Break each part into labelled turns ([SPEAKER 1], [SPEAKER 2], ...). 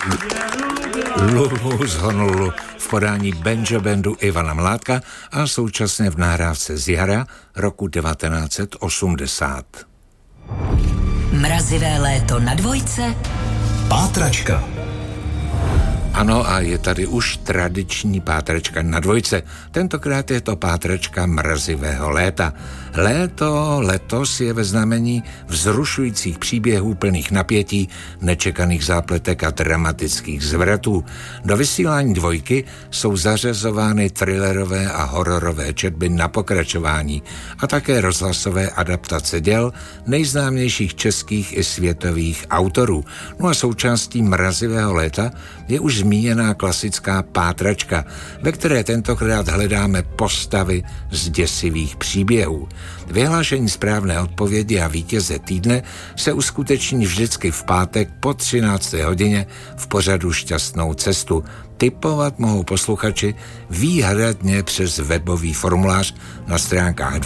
[SPEAKER 1] Lulu z Honolulu v podání banjo bandu Ivana Mládka a současně v nahrávce z jara roku 1980.
[SPEAKER 2] Mrazivé léto na dvojce.
[SPEAKER 3] Pátračka.
[SPEAKER 1] Ano, a je tady už tradiční pátračka na dvojce. Tentokrát je to pátračka mrazivého léta. Léto letos je ve znamení vzrušujících příběhů plných napětí, nečekaných zápletek a dramatických zvratů. Do vysílání dvojky jsou zařazovány thrillerové a hororové četby na pokračování a také rozhlasové adaptace děl nejznámějších českých i světových autorů. No a součástí mrazivého léta je už zmíněná klasická pátračka, ve které tentokrát hledáme postavy z děsivých příběhů. Vyhlášení správné odpovědi a vítěze týdne se uskuteční vždycky v pátek po 13. hodině v pořadu Šťastnou cestu. Tipovat mohou posluchači výhradně přes webový formulář na stránkách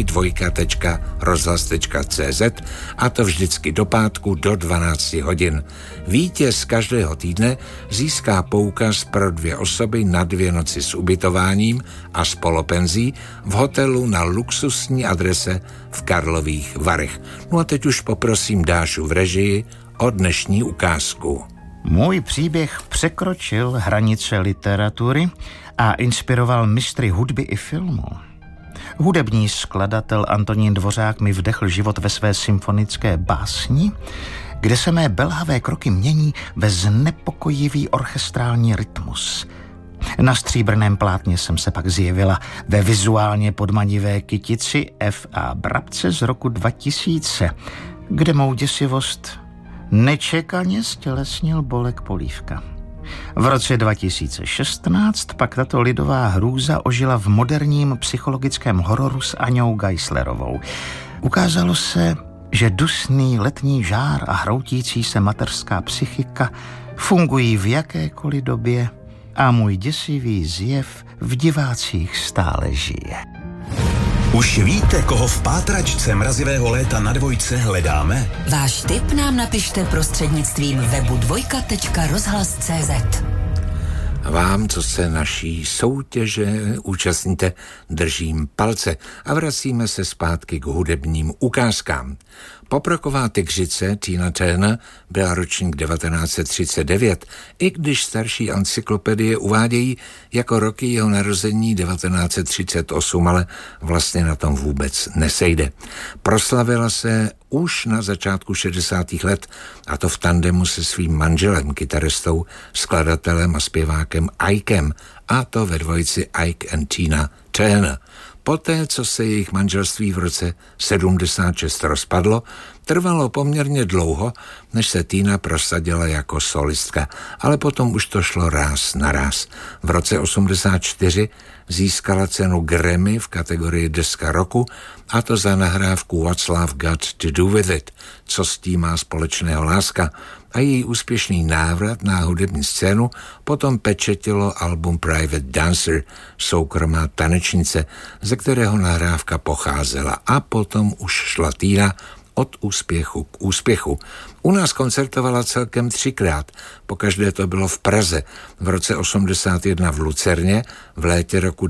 [SPEAKER 1] dvojka.rozhlas.cz a to vždycky do pátku do 12 hodin. Vítěz každého týdne získá poukaz pro 2 osoby na 2 noci s ubytováním a s polopenzí v hotelu na luxusní adrese v Karlových Varech. No a teď už poprosím Dášu v režii o dnešní ukázku.
[SPEAKER 4] Můj příběh překročil hranice literatury a inspiroval mistry hudby i filmu. Hudební skladatel Antonín Dvořák mi vdechl život ve své symfonické básni, kde se mé belhavé kroky mění ve znepokojivý orchestrální rytmus. Na stříbrném plátně jsem se pak zjevila ve vizuálně podmanivé kytici F.A. Brabce z roku 2000, kde mou děsivost nečekaně stělesnil Bolek Polívka. V roce 2016 pak tato lidová hrůza ožila v moderním psychologickém hororu s Aňou Geislerovou. Ukázalo se, že dusný letní žár a hroutící se mateřská psychika fungují v jakékoliv době a můj děsivý zjev v divácích stále žije.
[SPEAKER 3] Už víte, koho v pátračce mrazivého léta na dvojce hledáme?
[SPEAKER 2] Váš tip nám napište prostřednictvím webu dvojka.rozhlas.cz.
[SPEAKER 1] Vám, co se naší soutěže účastníte, držím palce a vracíme se zpátky k hudebním ukázkám. Poproková tygřice Tina Turner byla ročník 1939, i když starší encyklopedie uvádějí jako roky jeho narození 1938, ale vlastně na tom vůbec nesejde. Proslavila se už na začátku 60. let, a to v tandemu se svým manželem, kytaristou, skladatelem a zpěvákem Ikem, a to ve dvojici Ike and Tina Turner. Poté, co se jejich manželství v roce 76 rozpadlo, trvalo poměrně dlouho, než se Tina prosadila jako solistka, ale potom už to šlo ráz na ráz. V roce 84 získala cenu Grammy v kategorii deska roku, a to za nahrávku What's Love Got to Do With It, co s tím má společného láska, a její úspěšný návrat na hudební scénu potom pečetilo album Private Dancer, soukromá tanečnice, ze kterého nahrávka pocházela, a potom už šla Tina od úspěchu k úspěchu. U nás koncertovala celkem 3krát, pokaždé to bylo v Praze, v roce 81 v Lucerně, v létě roku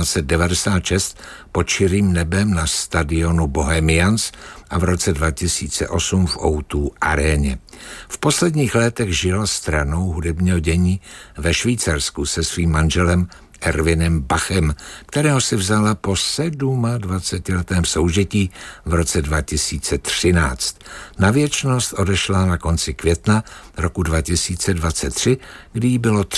[SPEAKER 1] 1996 pod širým nebem na stadionu Bohemians a v roce 2008 v O2 aréně. V posledních letech žila stranou hudebního dění ve Švýcarsku se svým manželem Erwinem Bachem, kterého si vzala po 27letém soužití v roce 2013. Na věčnost odešla na konci května roku 2023, kdy jí bylo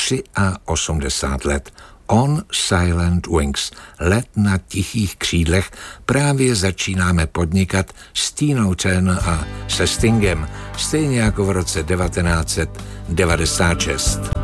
[SPEAKER 1] 83 let. On Silent Wings, let na tichých křídlech, právě začínáme podnikat s Tinou Turner a se Stingem, stejně jako v roce 1996.